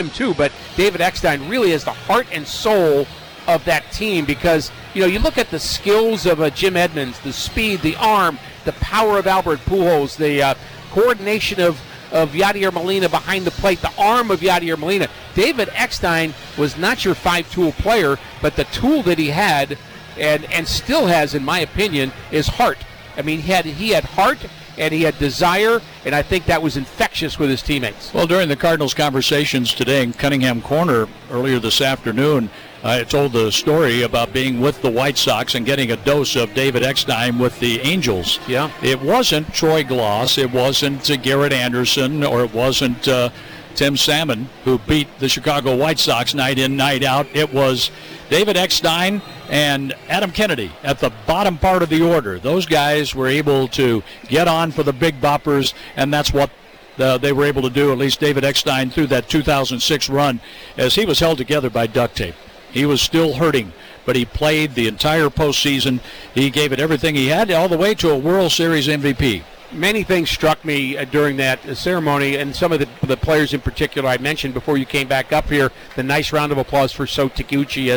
him too, but David Eckstein really is the heart and soul of that team, because you look at the skills of Jim Edmonds, the speed, the arm, the power of Albert Pujols, the coordination of Yadier Molina behind the plate, the arm of Yadier Molina. David Eckstein was not your five-tool player, but the tool that he had and still has, in my opinion, is heart. I mean, he had heart and he had desire, and I think that was infectious with his teammates. Well, during the Cardinals conversations today in Cunningham Corner earlier this afternoon, I told the story about being with the White Sox and getting a dose of David Eckstein with the Angels. Yeah. It wasn't Troy Glaus, it wasn't Garrett Anderson, or it wasn't Tim Salmon who beat the Chicago White Sox night in, night out. It was David Eckstein and Adam Kennedy at the bottom part of the order. Those guys were able to get on for the big boppers, and that's what they were able to do, at least David Eckstein, through that 2006 run, as he was held together by duct tape. He was still hurting, but he played the entire postseason. He gave it everything he had, all the way to a World Series MVP. Many things struck me during that ceremony, and some of the players in particular I mentioned before you came back up here. The nice round of applause for So Taguchi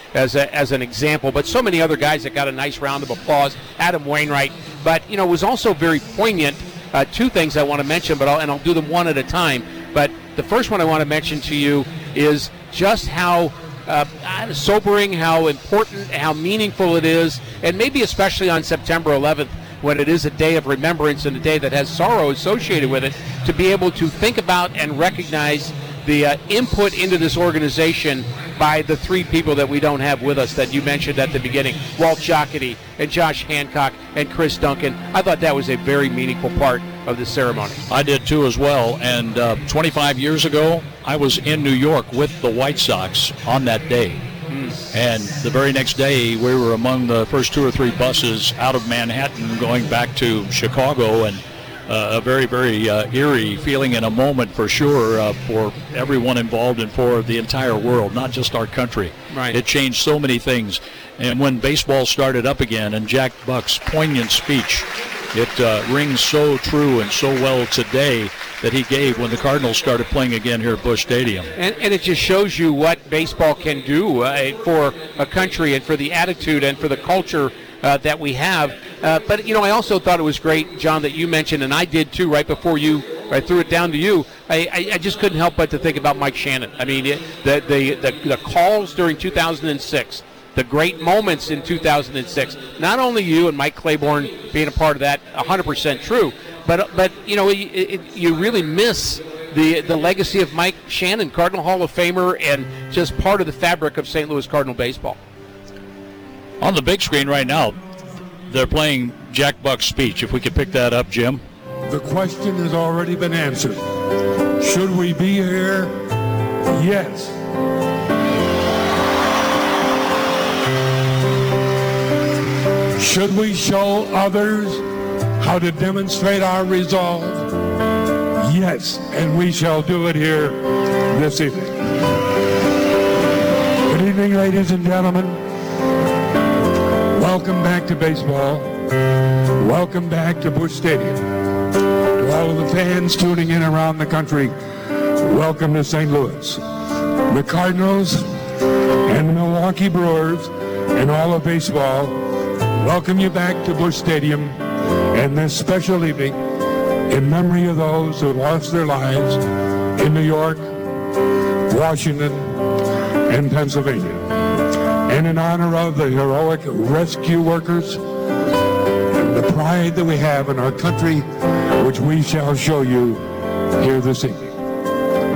as an example, but so many other guys that got a nice round of applause. Adam Wainwright, but it was also very poignant. Two things I want to mention, I'll do them one at a time. But the first one I want to mention to you is just how sobering, how important, how meaningful it is, and maybe especially on September 11th, when it is a day of remembrance and a day that has sorrow associated with it, to be able to think about and recognize the input into this organization by the three people that we don't have with us that you mentioned at the beginning, Walt Jocketty and Josh Hancock and Chris Duncan. I thought that was a very meaningful part of the ceremony. I did too as well, and 25 years ago, I was in New York with the White Sox on that day. And the very next day, we were among the first two or three buses out of Manhattan going back to Chicago, and a very, very eerie feeling in a moment for sure for everyone involved and for the entire world, not just our country. Right. It changed so many things. And when baseball started up again, and Jack Buck's poignant speech, it rings so true and so well today that he gave when the Cardinals started playing again here at Busch Stadium. And it just shows you what baseball can do for a country and for the attitude and for the culture that we have. But I also thought it was great, John, that you mentioned, and I did too, right before I threw it down to you. I just couldn't help but to think about Mike Shannon. I mean, the calls during 2006, the great moments in 2006. Not only you and Mike Claiborne being a part of that, 100% true, but you really miss the legacy of Mike Shannon, Cardinal Hall of Famer, and just part of the fabric of St. Louis Cardinal baseball. On the big screen right now, they're playing Jack Buck's speech. If we could pick that up, Jim. The question has already been answered. Should we be here? Yes. Should we show others how to demonstrate our resolve? Yes, and we shall do it here this evening. Good evening, ladies and gentlemen. Welcome back to baseball. Welcome back to Busch Stadium. To all of the fans tuning in around the country, welcome to St. Louis. The Cardinals and the Milwaukee Brewers and all of baseball welcome you back to Busch Stadium and this special evening in memory of those who lost their lives in New York, Washington, and Pennsylvania. And in honor of the heroic rescue workers and the pride that we have in our country, which we shall show you here this evening.